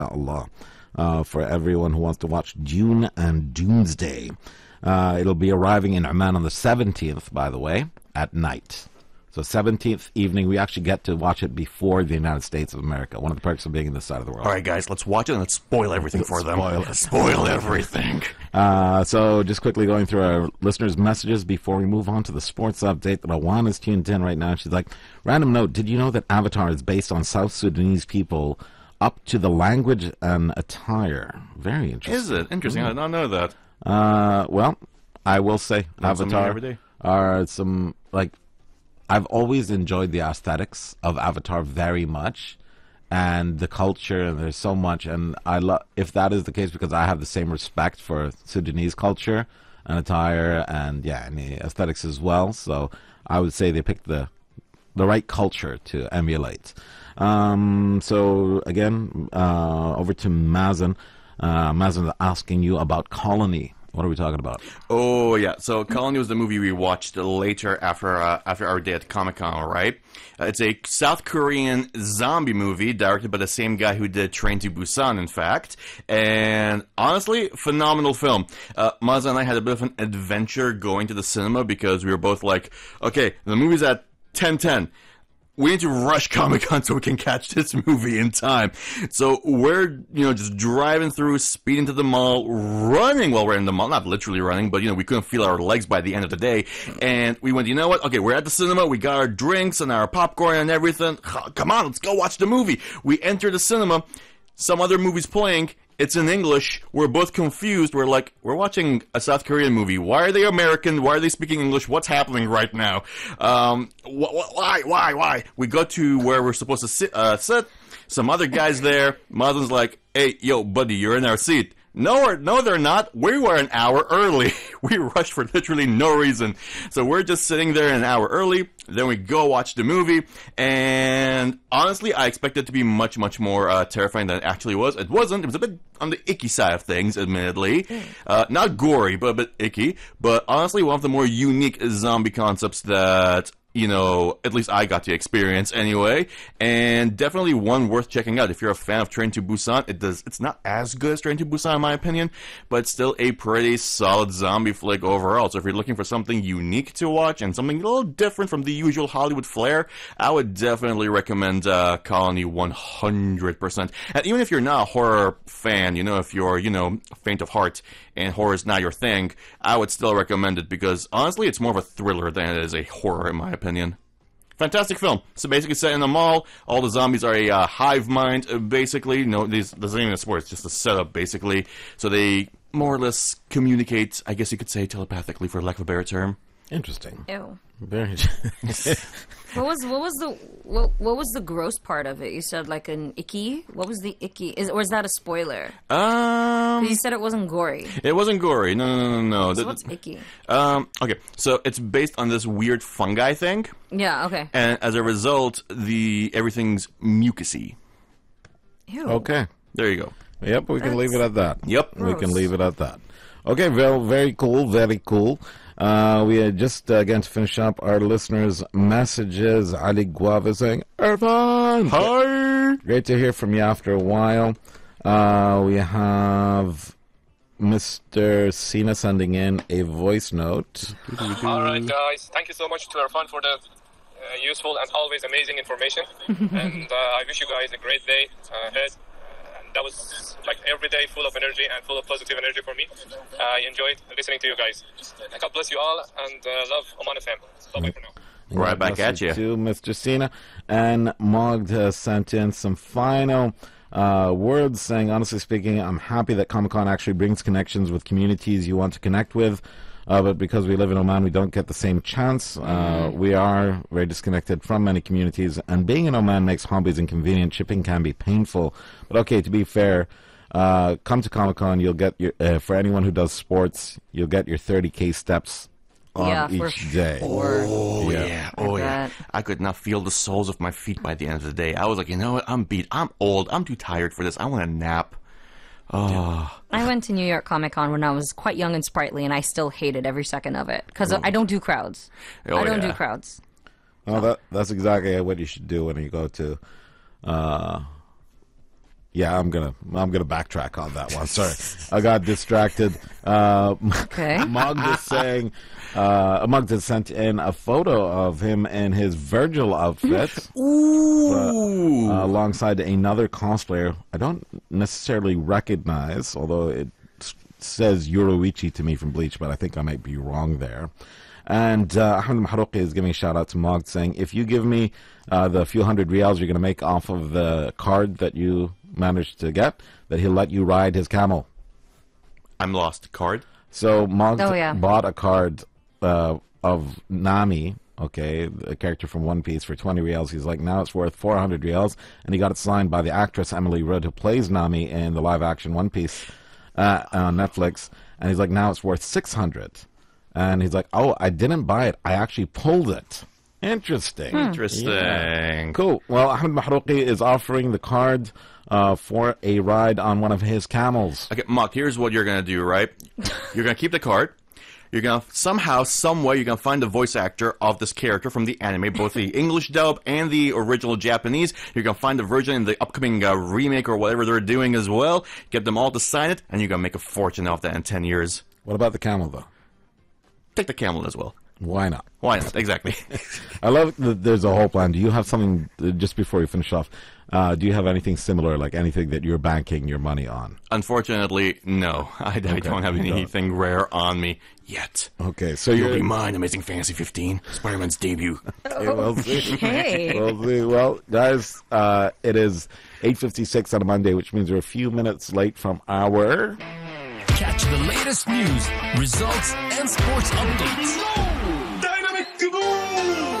inshallah, for everyone who wants to watch Dune and Doomsday. It'll be arriving in Oman on the 17th, by the way, at night. So 17th evening, we actually get to watch it before the United States of America. One of the perks of being in this side of the world. All right, guys, let's watch it and let's spoil everything for them. Spoil everything. So just quickly going through our listeners' messages before we move on to the sports update. Rawan is tuned in right now. She's like, random note, did you know that Avatar is based on South Sudanese people up to the language and attire? Very interesting. Is it? Interesting. I did not know that. Well, I will say Avatar every day. are some, like, I've always enjoyed the aesthetics of Avatar very much, and the culture, and there's so much, and I love, if that is the case, because I have the same respect for Sudanese culture and attire, and and the aesthetics as well, so I would say they picked the right culture to emulate. So again, over to Mazen. Mazen is asking you about Colony. What are we talking about? Oh, yeah. So Colony was the movie we watched later after our day at Comic-Con, right? It's a South Korean zombie movie directed by the same guy who did Train to Busan, in fact. And honestly, phenomenal film. Maza and I had a bit of an adventure going to the cinema because we were both like, okay, the movie's at 10:10. We need to rush Comic-Con so we can catch this movie in time. So we're, just driving through, speeding to the mall, running while we're in the mall. Not literally running, but, we couldn't feel our legs by the end of the day. And we went, you know what? Okay, we're at the cinema. We got our drinks and our popcorn and everything. Come on, let's go watch the movie. We enter the cinema. Some other movie's playing. It's in English. We're both confused. We're like, we're watching a South Korean movie. Why are they American? Why are they speaking English? What's happening right now? Why? We go to where we're supposed to sit. Some other guys there. Mazen's like, hey, yo, buddy, you're in our seat. No, they're not. We were an hour early. We rushed for literally no reason. So we're just sitting there an hour early. Then we go watch the movie. And honestly, I expected it to be much, much more terrifying than it actually was. It wasn't. It was a bit on the icky side of things, admittedly. Not gory, but a bit icky. But honestly, one of the more unique zombie concepts that at least I got to experience anyway, and definitely one worth checking out. If you're a fan of Train to Busan, it's not as good as Train to Busan in my opinion, but it's still a pretty solid zombie flick overall. So if you're looking for something unique to watch and something a little different from the usual Hollywood flair, I would definitely recommend Colony 100%. And even if you're not a horror fan, if you're, faint of heart and horror is not your thing, I would still recommend it because honestly, it's more of a thriller than it is a horror in my opinion. Fantastic film. So basically set in a mall, all the zombies are a hive mind, basically. There's not even a sport, it's just a setup, basically. So they more or less communicate, I guess you could say, telepathically, for lack of a better term. Interesting. Ew. Very. What was the gross part of it? You said like an icky. What was the icky? Or is that a spoiler? You said it wasn't gory. It wasn't gory. No. So what's icky? Okay, so it's based on this weird fungi thing. Yeah. Okay. And as a result, everything's mucusy. Ew. Okay. There you go. Yep, we can leave it at that. Yep. We can leave it at that. Okay, very cool, very cool. We had just, again, to finish up our listeners' messages. Ali Guava saying, Irfan! Hi! Great to hear from you after a while. We have Mr. Sina sending in a voice note. All right, guys. Thank you so much to Irfan for the useful and always amazing information. And I wish you guys a great day ahead. That was like every day full of energy and full of positive energy for me. I enjoyed listening to you guys. God bless you all and love Oman FM. Bye-bye for now. Right back at you. To Mr. Sina. And Mogd has sent in some final words saying, honestly speaking, I'm happy that Comic-Con actually brings connections with communities you want to connect with. But because we live in Oman, we don't get the same chance. We are very disconnected from many communities, and being in Oman makes hobbies inconvenient. Shipping can be painful. But okay, to be fair, come to Comic-Con, you'll get your, for anyone who does sports, you'll get your 30K steps on each day. Oh, I bet. I could not feel the soles of my feet by the end of the day. I was like, you know what? I'm beat. I'm old. I'm too tired for this. I want a nap. Oh. I went to New York Comic Con when I was quite young and sprightly, and I still hated every second of it because I don't do crowds. I don't do crowds. Oh, that's exactly what you should do when you go to Yeah, I'm gonna backtrack on that one. Sorry, I got distracted. Okay. Magda sent in a photo of him in his Virgil outfit, alongside another cosplayer I don't necessarily recognize, although it says Yoruichi to me from Bleach, but I think I might be wrong there. And Ahmed Maharouki is giving a shout out to Mogd, saying, if you give me the few hundred riyals you're going to make off of the card that you managed to get, that he'll let you ride his camel. I'm lost. Card? So Mogd bought a card of Nami, okay, a character from One Piece, for 20 riyals. He's like, now it's worth 400 riyals. And he got it signed by the actress Emily Rudd, who plays Nami in the live-action One Piece on Netflix. And he's like, now it's worth 600. And he's like, oh, I didn't buy it. I actually pulled it. Interesting. Interesting. Yeah. Cool. Well, Ahmed Maharouki is offering the card for a ride on one of his camels. Okay, Mark, here's what you're going to do, right? You're going to keep the card. You're going to somehow, some way, you're going to find the voice actor of this character from the anime, both the English dub and the original Japanese. You're going to find the version in the upcoming remake or whatever they're doing as well. Get them all to sign it, and you're going to make a fortune off that in 10 years. What about the camel, though? Take the camel as well. Why not? Why not? Exactly. I love that there's a whole plan. Do you have something, just before you finish off, do you have anything similar, like anything that you're banking your money on? Unfortunately, no. I don't have anything rare on me yet. Okay, so You'll be mine, Amazing Fantasy 15, Spider-Man's debut. We'll see. Okay. We'll see. Well, guys, it is 8:56 on a Monday, which means we're a few minutes late from our... Catch the latest news, results, and sports updates. Dynamic Duo!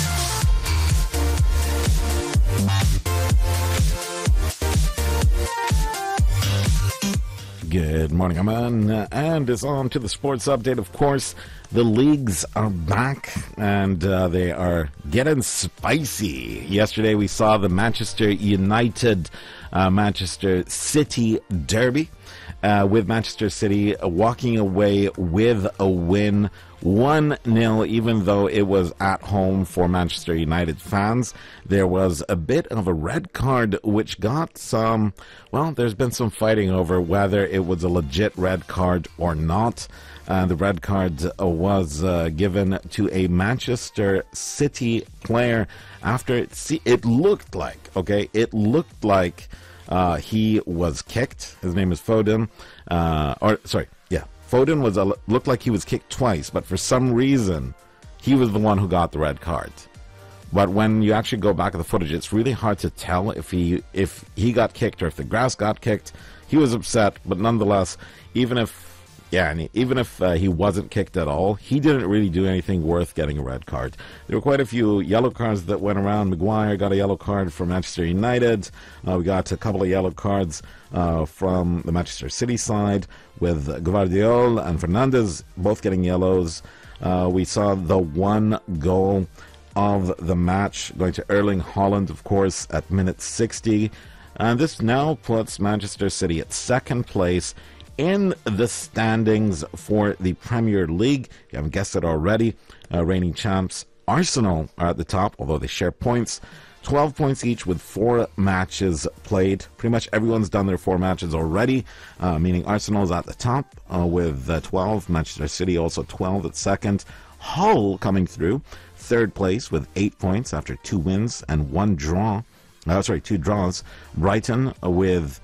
Good morning, Aman, and it's on to the sports update. Of course, the leagues are back, and they are getting spicy. Yesterday, we saw the Manchester United Manchester City derby, with Manchester City walking away with a win, 1-0, even though it was at home for Manchester United fans. There was a bit of a red card, which got some, well, there's been some fighting over whether it was a legit red card or not. The red card was given to a Manchester City player after it looked like, he was kicked. His name is Foden. Foden looked like he was kicked twice, but for some reason, he was the one who got the red card. But when you actually go back at the footage, it's really hard to tell if he got kicked or if the grass got kicked. He was upset, but nonetheless, even if he wasn't kicked at all, he didn't really do anything worth getting a red card. There were quite a few yellow cards that went around. Maguire got a yellow card for Manchester United. We got a couple of yellow cards from the Manchester City side, with Gvardiol and Fernandes both getting yellows. We saw the one goal of the match going to Erling Haaland, of course, at minute 60. And this now puts Manchester City at second place in the standings for the Premier League. You haven't guessed it already. Reigning champs Arsenal are at the top, although they share points. 12 points each with 4 matches played. Pretty much everyone's done their 4 matches already, meaning Arsenal is at the top with 12. Manchester City also 12 at second. Hull coming through, third place with 8 points after 2 wins and 1 draw. 2 draws. Brighton with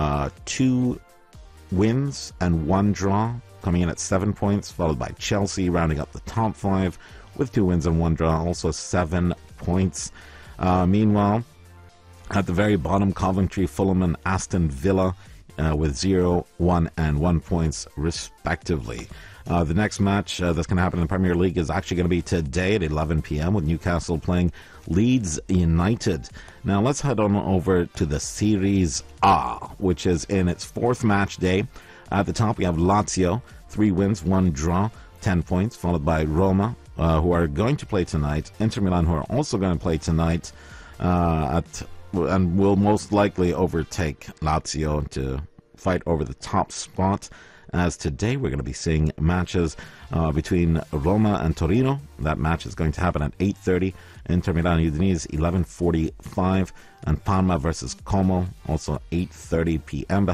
2 wins and 1 draw, coming in at 7 points, followed by Chelsea rounding up the top 5 with 2 wins and 1 draw, also 7 points. Meanwhile, at the very bottom, Coventry, Fulham, and Aston Villa with 0, 1, and 1 points respectively. The next match that's going to happen in the Premier League is actually going to be today at 11 p.m. with Newcastle playing Leeds United. Now let's head on over to the Series A, which is in its 4th match day. At the top we have Lazio, 3 wins, 1 draw, 10 points, followed by Roma, who are going to play tonight. Inter Milan, who are also going to play tonight, and will most likely overtake Lazio to fight over the top spot. as today we're going to be seeing matches between Roma and Torino. That match is going to happen at 8:30. Inter Milan Udinese 11:45, and Parma versus Como also 8:30 p.m.